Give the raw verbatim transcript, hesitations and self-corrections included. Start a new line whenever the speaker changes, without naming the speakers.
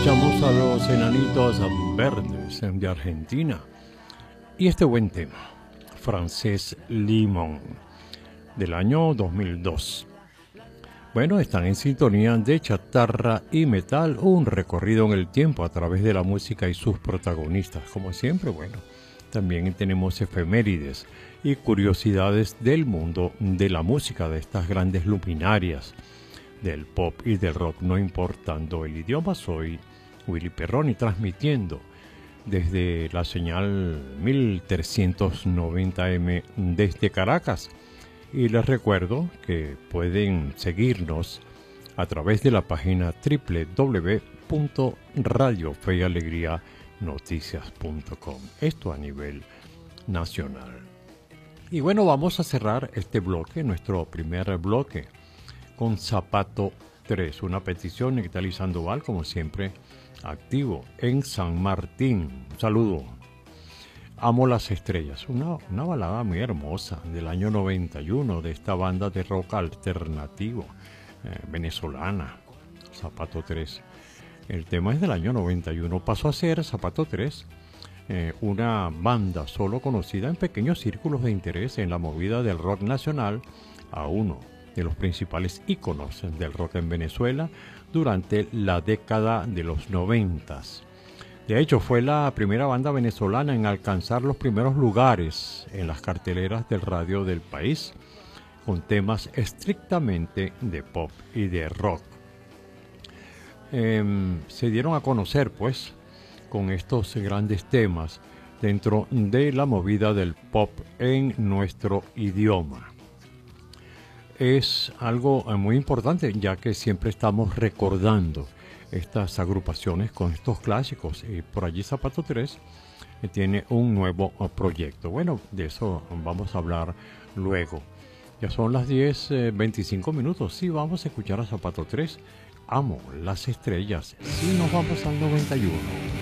Escuchamos a los Enanitos Verdes de Argentina y este buen tema, Francés Limón, del año dos mil dos. Bueno, están en sintonía de Chatarra y Metal, un recorrido en el tiempo a través de la música y sus protagonistas. Como siempre, bueno, también tenemos efemérides y curiosidades del mundo de la música, de estas grandes luminarias del pop y del rock, no importando el idioma. Soy Willy Perroni, transmitiendo desde la señal mil trescientos noventa eme desde Caracas. Y les recuerdo que pueden seguirnos a través de la página doble u doble u doble u punto radio fe y alegría noticias punto com. Esto a nivel nacional. Y bueno, vamos a cerrar este bloque, nuestro primer bloque, con Zapato tres, una petición de Italy Sandoval, como siempre, activo en San Martín. Un saludo. Amo las estrellas, una, una balada muy hermosa del año noventa y uno de esta banda de rock alternativo eh, venezolana, Zapato tres. El tema es del año noventa y uno. Pasó a ser Zapato tres eh, una banda solo conocida en pequeños círculos de interés en la movida del rock nacional, a uno de los principales íconos del rock en Venezuela durante la década de los noventas. De hecho, fue la primera banda venezolana en alcanzar los primeros lugares en las carteleras del radio del país, con temas estrictamente de pop y de rock. Eh, se dieron a conocer, pues, con estos grandes temas dentro de la movida del pop en nuestro idioma. Es algo muy importante, ya que siempre estamos recordando estas agrupaciones con estos clásicos, y por allí Zapato tres tiene un nuevo proyecto. Bueno, de eso vamos a hablar luego. Ya son las diez veinticinco minutos. Sí, vamos a escuchar a Zapato tres. Amo las estrellas. Sí, nos vamos al noventa y uno.